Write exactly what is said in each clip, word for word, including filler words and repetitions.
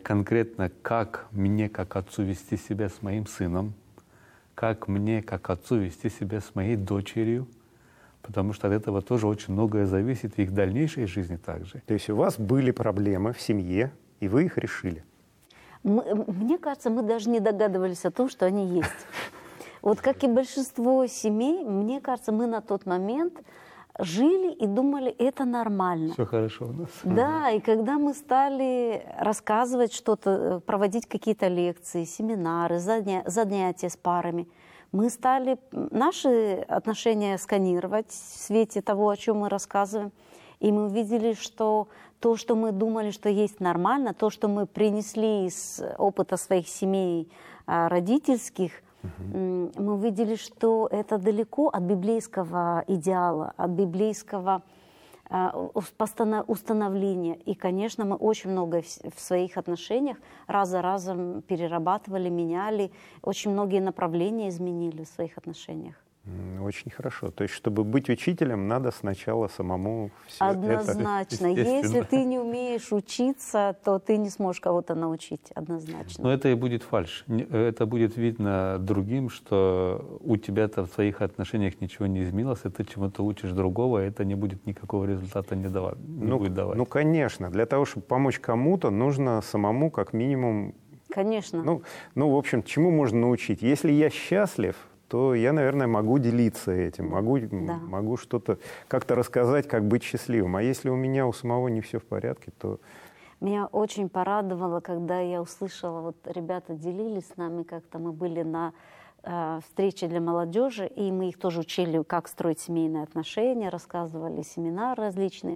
конкретно, как мне, как отцу, вести себя с моим сыном, как мне, как отцу, вести себя с моей дочерью, потому что от этого тоже очень многое зависит в их дальнейшей жизни также. То есть у вас были проблемы в семье, и вы их решили? Мы, мне кажется, мы даже не догадывались о том, что они есть. Вот как и большинство семей, мне кажется, мы на тот момент жили и думали, это нормально. Все хорошо у нас. Да, и когда мы стали рассказывать что-то, проводить какие-то лекции, семинары, заня- занятия с парами, мы стали наши отношения сканировать в свете того, о чем мы рассказываем. И мы увидели, что то, что мы думали, что есть нормально, то, что мы принесли из опыта своих семей родительских, угу. мы увидели, что это далеко от библейского идеала, от библейского установления. И, конечно, мы очень много в своих отношениях раз за разом перерабатывали, меняли, очень многие направления изменили в своих отношениях. Очень хорошо. То есть, чтобы быть учителем, надо сначала самому все однозначно. это... Если ты не умеешь учиться, то ты не сможешь кого-то научить. Однозначно. Но это и будет фальшь. Это будет видно другим, что у тебя-то в своих отношениях ничего не изменилось, и ты чему-то учишь другого, и это не будет никакого результата не, давать, не ну, будет давать. Ну, конечно. Для того, чтобы помочь кому-то, нужно самому как минимум... Конечно. Ну, ну, в общем, чему можно научить? Если я счастлив, то я, наверное, могу делиться этим, могу, да. могу что-то как-то рассказать, как быть счастливым. А если у меня у самого не все в порядке, то... Меня очень порадовало, когда я услышала, вот ребята делились с нами, как-то мы были на э, встрече для молодежи, и мы их тоже учили, как строить семейные отношения, рассказывали семинары различные.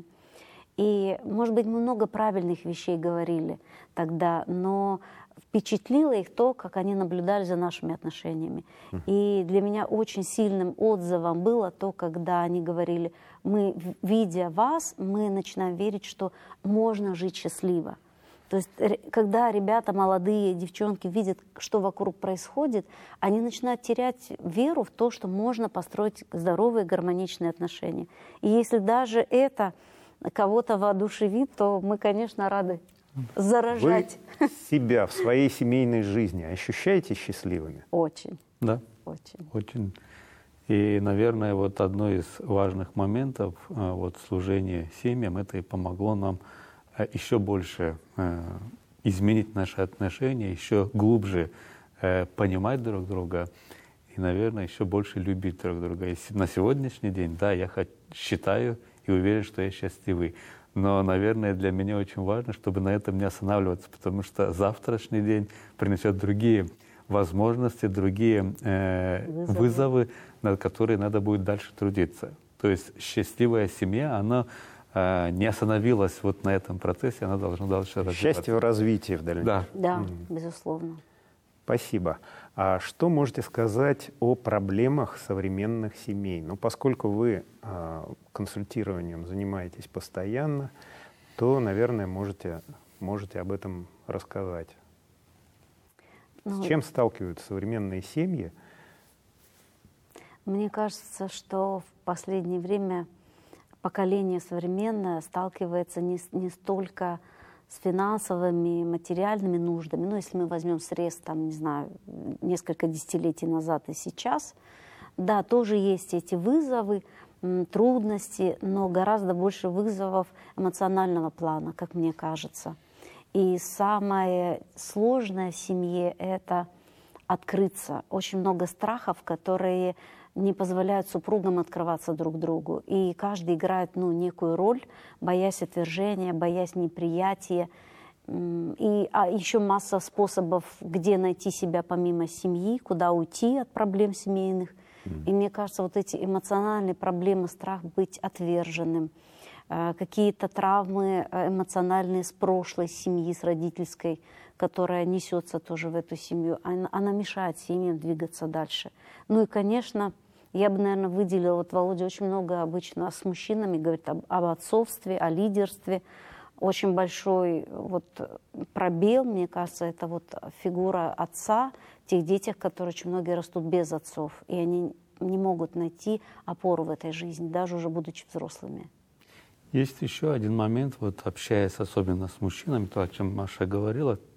И, может быть, мы много правильных вещей говорили тогда, но впечатлило их то, как они наблюдали за нашими отношениями. И для меня очень сильным отзывом было то, когда они говорили, мы, видя вас, мы начинаем верить, что можно жить счастливо. То есть, когда ребята, молодые девчонки видят, что вокруг происходит, они начинают терять веру в то, что можно построить здоровые, гармоничные отношения. И если даже это кого-то воодушевит, то мы, конечно, рады заражать. Вы себя в своей семейной жизни ощущаете счастливыми? Очень. Да. Очень. Очень. И, наверное, вот одно из важных моментов вот, служения семьям, это и помогло нам еще больше э, изменить наши отношения, еще глубже э, понимать друг друга и, наверное, еще больше любить друг друга. И на сегодняшний день, да, я считаю и уверен, что я счастливый. Но, наверное, для меня очень важно, чтобы на этом не останавливаться, потому что завтрашний день принесет другие возможности, другие э, вызовы. вызовы, над которые надо будет дальше трудиться. То есть счастливая семья, она э, не остановилась вот на этом процессе, она должна дальше развиваться. Счастье в развитии в дальнейшем. Да, да mm. безусловно. Спасибо. А что можете сказать о проблемах современных семей? Ну, поскольку вы э, консультированием занимаетесь постоянно, то, наверное, можете, можете об этом рассказать. Ну, С чем сталкиваются современные семьи? Мне кажется, что в последнее время поколение современное сталкивается не, не столько с финансовыми, материальными нуждами. Ну, если мы возьмем срез, там, не знаю, несколько десятилетий назад и сейчас, да, тоже есть эти вызовы, трудности, но гораздо больше вызовов эмоционального плана, как мне кажется. И самое сложное в семье — это открыться. Очень много страхов, которые не позволяют супругам открываться друг другу. И каждый играет, ну, некую роль, боясь отвержения, боясь неприятия. И, а еще масса способов, где найти себя помимо семьи, куда уйти от проблем семейных. Mm-hmm. И мне кажется, вот эти эмоциональные проблемы, страх быть отверженным, какие-то травмы эмоциональные с прошлой семьи, с родительской, которая несется тоже в эту семью, она, она мешает семьям двигаться дальше. Ну и, конечно, я бы, наверное, выделила, вот Володя очень много обычно с мужчинами говорит об, об отцовстве, о лидерстве. Очень большой вот пробел, мне кажется, это вот фигура отца в тех детях, которые очень многие растут без отцов, и они не могут найти опору в этой жизни, даже уже будучи взрослыми. Есть еще один момент, вот общаясь особенно с мужчинами, то, о чем Маша говорила,